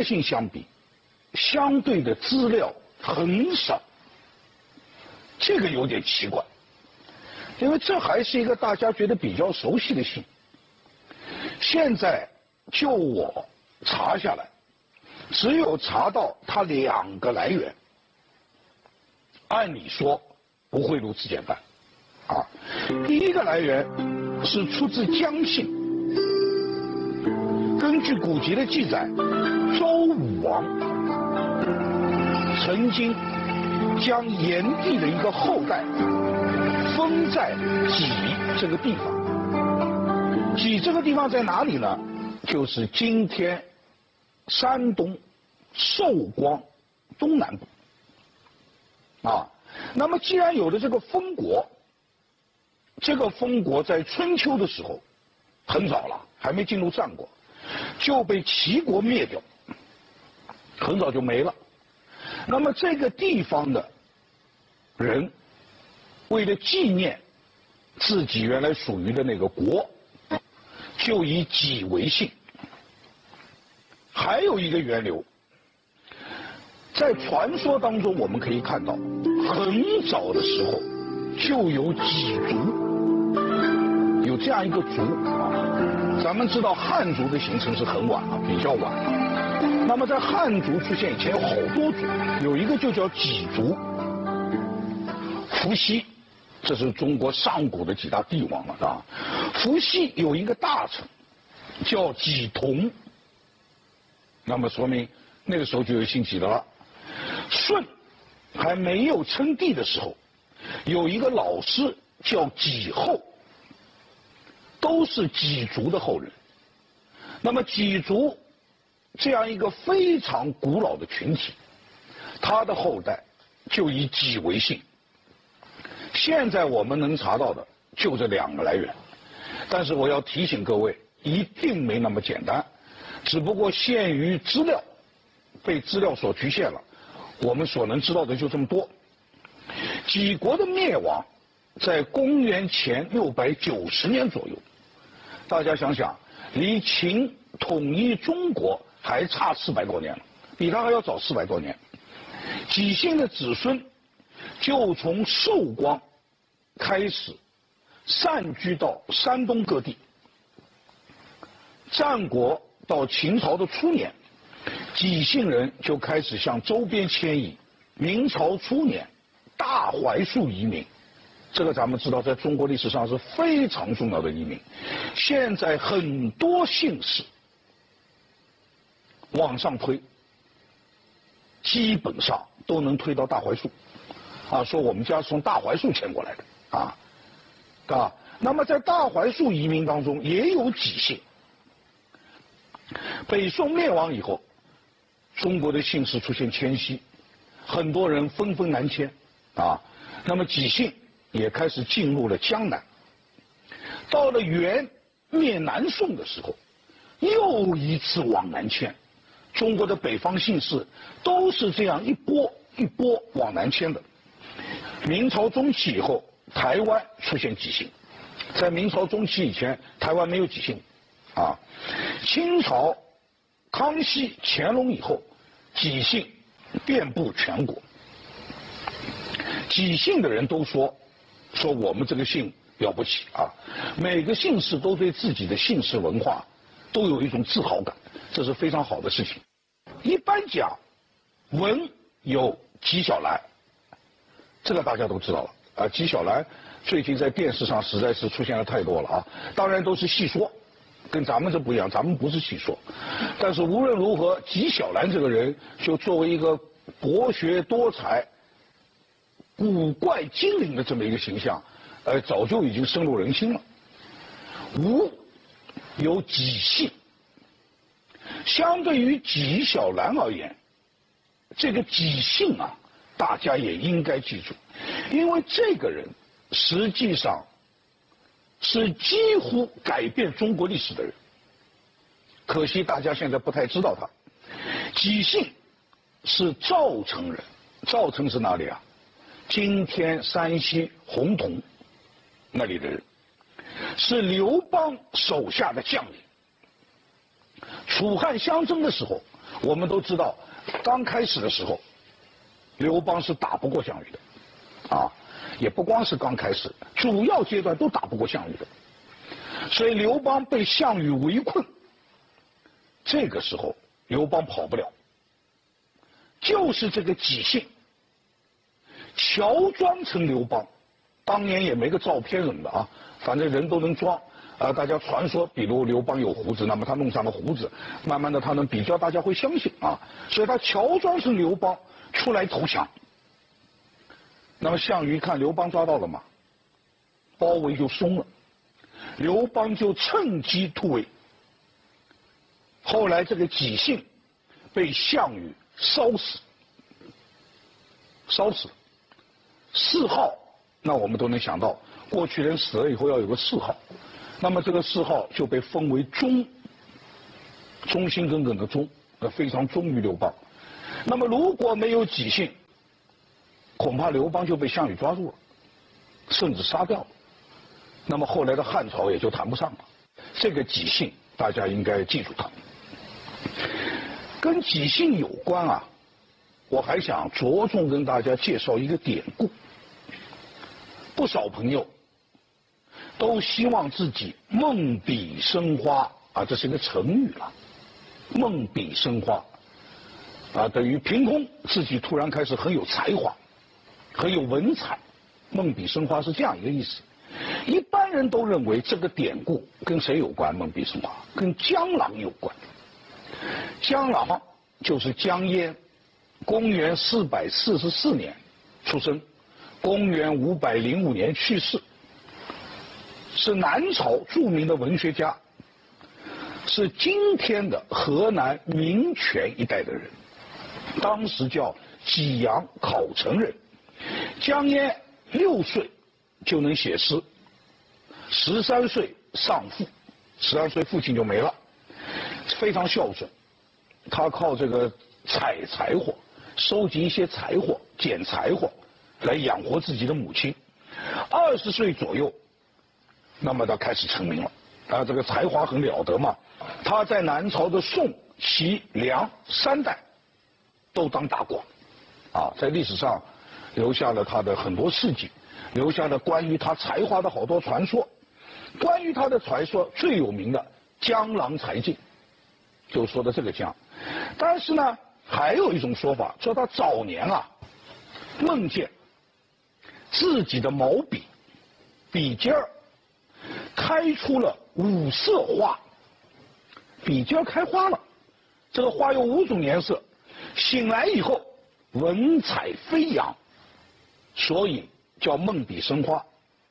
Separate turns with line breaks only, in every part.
个姓相比，相对的资料很少，这个有点奇怪，因为这还是一个大家觉得比较熟悉的姓。现在就我查下来，只有查到它2个来源。按理说不会如此简单，啊，第一个来源是出自姜姓。根据古籍的记载，周武王曾经将炎帝的一个后代封在济这个地方。济这个地方在哪里呢？就是今天山东寿光东南部。啊，那么既然有了这个封国，这个封国在春秋的时候很早了，还没进入战国，就被齐国灭掉，很早就没了。那么这个地方的人为了纪念自己原来属于的那个国，就以己为姓。还有一个源流，在传说当中我们可以看到，很早的时候就有己族，有这样一个族啊。咱们知道汉族的形成是很晚了，比较晚。那么在汉族出现以前有好多族，有一个就叫己族。伏羲，这是中国上古的几大帝王了啊。伏羲有一个大臣叫己同，那么说明那个时候就有姓己的了。舜还没有称帝的时候，有一个老师叫己后，都是己族的后人。那么己族这样一个非常古老的群体，他的后代就以己为姓。现在我们能查到的就这2个来源，但是我要提醒各位，一定没那么简单，只不过限于资料，被资料所局限了，我们所能知道的就这么多。己国的灭亡在公元前690年左右，大家想想，离秦统一中国还差400多年了，比他还要早400多年。己姓的子孙就从寿光开始散居到山东各地。战国到秦朝的初年，己姓人就开始向周边迁移。明朝初年，大槐树移民，这个咱们知道在中国历史上是非常重要的移民。现在很多姓氏往上推，基本上都能推到大槐树，啊，说我们家是从大槐树迁过来的，啊，那么在大槐树移民当中也有己姓。北宋灭亡以后，中国的姓氏出现迁徙，很多人纷纷南迁，啊，那么己姓也开始进入了江南。到了元灭南宋的时候，又一次往南迁。中国的北方姓氏都是这样一波一波往南迁的。明朝中期以后，台湾出现己姓，在明朝中期以前，台湾没有己姓，啊，清朝康熙、乾隆以后，己姓遍布全国。己姓的人都说我们这个姓了不起啊，每个姓氏都对自己的姓氏文化都有一种自豪感，这是非常好的事情。一般讲，文有纪晓岚，这个大家都知道了啊。纪晓岚最近在电视上实在是出现了太多了啊，当然都是戏说，跟咱们这不一样，咱们不是戏说。但是无论如何，纪晓岚这个人就作为一个博学多才、古怪精灵的这么一个形象，早就已经深入人心了。吴有己姓，相对于纪晓岚而言，这个己姓啊，大家也应该记住，因为这个人实际上是几乎改变中国历史的人，可惜大家现在不太知道他。己姓是赵城人，赵城是哪里啊？今天山西洪洞那里的人，是刘邦手下的将领。楚汉相争的时候， 我们都知道，刚开始的时候，刘邦是打不过项羽的，啊，也不光是刚开始，主要阶段都打不过项羽的。所以刘邦被项羽围困，这个时候刘邦跑不了，就是这个纪信乔装成刘邦，当年也没个照片什么的啊，反正人都能装。大家传说，比如刘邦有胡子，那么他弄上了胡子，慢慢的他能比较，大家会相信啊，所以他乔装成刘邦出来投降。那么项羽一看刘邦抓到了嘛，包围就松了，刘邦就趁机突围。后来这个纪信被项羽烧死，谥号，那我们都能想到，过去人死了以后要有个谥号。那么这个谥号就被封为忠，忠心耿耿的忠，非常忠于刘邦。那么如果没有纪信，恐怕刘邦就被项羽抓住了，甚至杀掉了。那么后来的汉朝也就谈不上了。这个纪信大家应该记住它。跟纪信有关啊，我还想着重跟大家介绍一个典故。不少朋友都希望自己梦笔生花啊，这是一个成语了。梦笔生花啊，等于凭空自己突然开始很有才华，很有文采。梦笔生花是这样一个意思。一般人都认为这个典故跟谁有关？梦笔生花跟江郎有关。江郎就是江淹，公元444年出生，公元505年去世。是南朝著名的文学家，是今天的河南民权一带的人，当时叫济阳考城人。江淹6岁就能写诗，13岁丧父，12岁父亲就没了，非常孝顺。他靠这个采柴火，收集一些柴火，捡柴火来养活自己的母亲。20岁左右，那么他开始成名了，这个才华很了得嘛。他在南朝的宋、齐、梁3代都当大官，在历史上留下了他的很多事迹，留下了关于他才华的好多传说。关于他的传说最有名的江郎才尽，就说的这个江。但是呢，还有一种说法，说他早年梦见自己的毛笔笔尖儿开出了5色花，笔尖开花了，这个花有5种颜色，醒来以后文采飞扬，所以叫梦笔生花。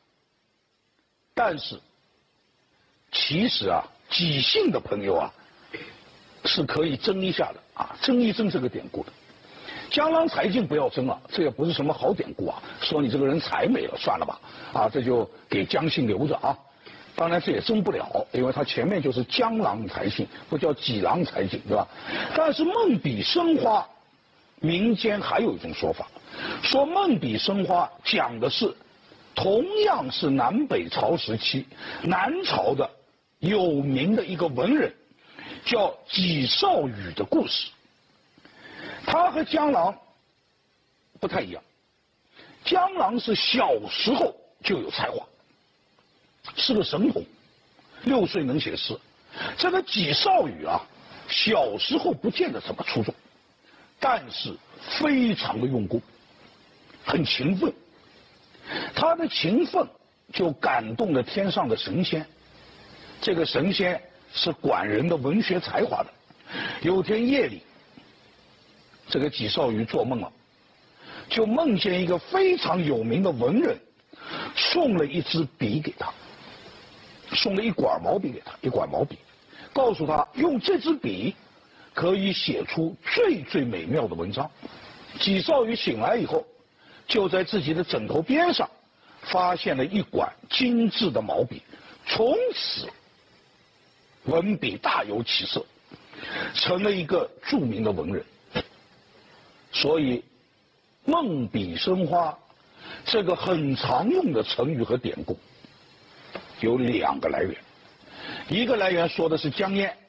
但是其实纪信的朋友是可以争一下的争一争这个典故的。江郎才尽不要争了，这也不是什么好典故说你这个人才没了，算了吧这就给姜姓留着当然这也争不了，因为他前面就是江郎才尽，不叫济郎才尽，对吧？但是梦笔生花，民间还有一种说法，说梦笔生花讲的是同样是南北朝时期南朝的有名的一个文人，叫纪少宇的故事。他和江郎不太一样，江郎是小时候就有才华，是个神童，6岁能写诗。这个纪少宇小时候不见得怎么出众，但是非常的用功，很勤奋。他的勤奋就感动了天上的神仙，这个神仙是管人的文学才华的。有天夜里，这个纪少宇做梦了，就梦见一个非常有名的文人送了一支笔给他，送了一管毛笔给他，一管毛笔，告诉他用这支笔可以写出最最美妙的文章。纪少宇醒来以后，就在自己的枕头边上发现了一管精致的毛笔，从此文笔大有起色，成了一个著名的文人。所以梦笔生花这个很常用的成语和典故有2个来源，一个来源说的是江淹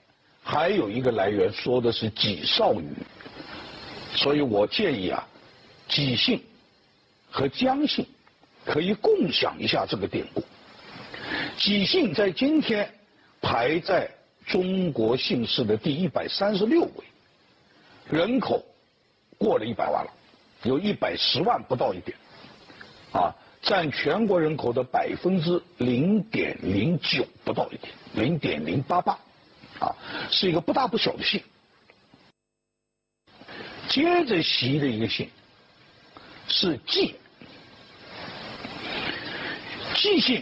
还有一个来源说的是己少禹，所以我建议啊，己姓和姜姓可以共享一下这个典故。己姓在今天排在中国姓氏的第136位，人口过了100万了，有110万不到一点，啊，占全国人口的0.09%不到一点，0.088%，啊，是一个不大不小的姓。接着袭的一个姓是季，季姓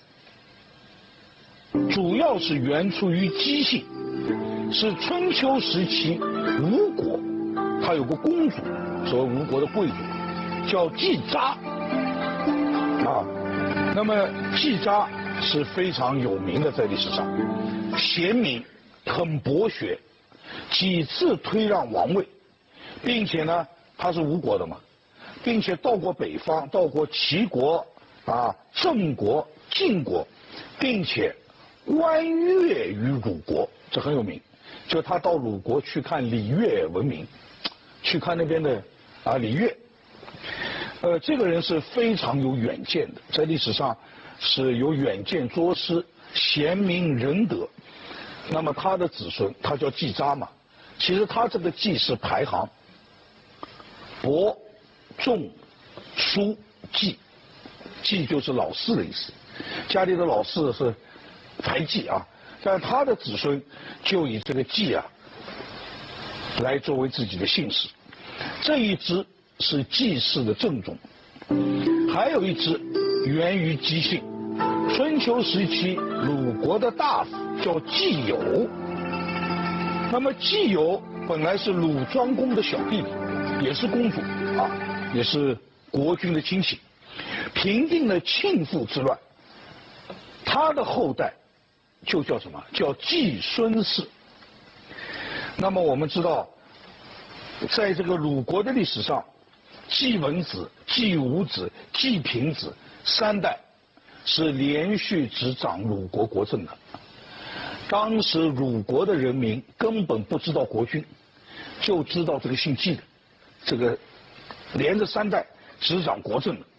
主要是源出于姬姓，是春秋时期吴国，他有个公主，所谓吴国的贵族，叫季札，啊，那么季札是非常有名的，在历史上，贤明，很博学，几次推让王位，并且呢，他是吴国的嘛，并且到过北方，到过齐国啊、郑国、晋国，并且观乐于鲁国，这很有名。就他到鲁国去看礼乐文明，去看那边的礼乐。这个人是非常有远见的，在历史上是有远见卓识、贤明仁德。那么他的子孙，他叫季札嘛，其实他这个季是排行伯、仲、叔、季，季就是老四的意思，家里的老四是排季啊，但他的子孙就以这个季啊来作为自己的姓氏。这一支是季氏的正宗，还有一支源于姬姓。春秋时期鲁国的大夫叫季友，那么季友本来是鲁庄公的小弟弟，也是公主啊，也是国君的亲戚，平定了庆父之乱，他的后代就叫什么？叫季孙氏。那么我们知道，在这个鲁国的历史上，季文子、季武子、季平子3代是连续执掌鲁国国政的。当时鲁国的人民根本不知道国君，就知道这个姓季的，这个连着3代执掌国政的。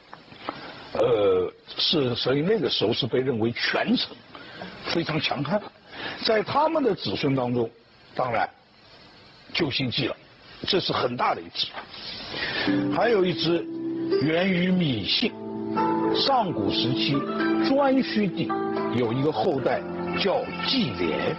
所以那个时候是被认为权臣，非常强悍。在他们的子孙当中，当然就姓季了，这是很大的一支。还有一支源于芈姓，上古时期颛顼帝有一个后代叫季廉，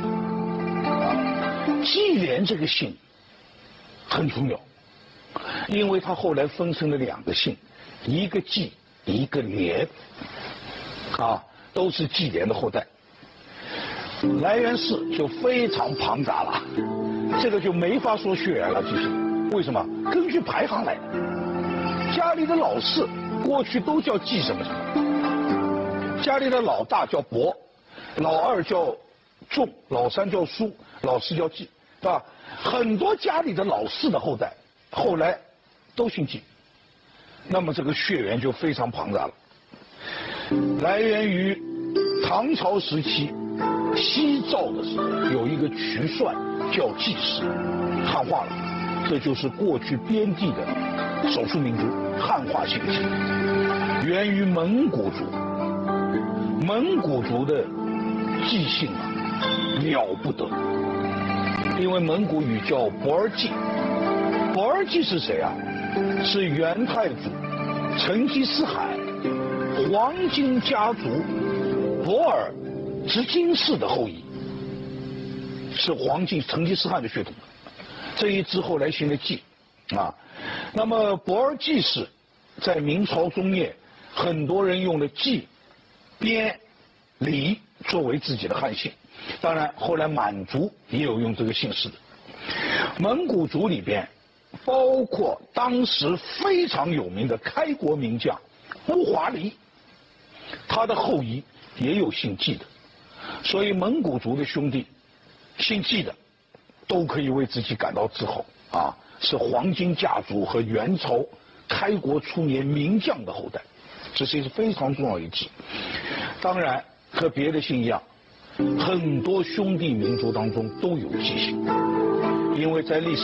季廉这个姓很重要，因为他后来分成了2个姓，一个季一个廉，啊，都是季廉的后代。来源氏就非常庞杂了，这个就没法说血缘了，其实为什么？根据排行来的。家里的老四过去都叫季什么什么，家里的老大叫伯，老二叫仲，老三叫叔，老四叫季，对吧？很多家里的老四的后代后来都姓季，那么这个血缘就非常庞杂了。来源于唐朝时期西赵的时候，有一个渠帅叫季氏，汉化了，这就是过去边地的少数民族汉化姓季，源于蒙古族。蒙古族的季姓啊了不得，因为蒙古语叫博尔济。博尔济是谁啊？是元太祖成吉思汗黄金家族博尔执金氏的后裔，是成吉思汗的血统。这一支后来姓了季啊。那么博尔济氏在明朝中叶，很多人用了季、边、李作为自己的汉姓，当然后来满族也有用这个姓氏的。蒙古族里边包括当时非常有名的开国名将乌华黎，他的后裔也有姓季的。所以蒙古族的兄弟姓季的都可以为自己感到自豪啊，是黄金家族和元朝开国初年名将的后代，这是一个非常重要一支。当然和别的姓一样， 很多兄弟民族当中都有畸形，因为在历史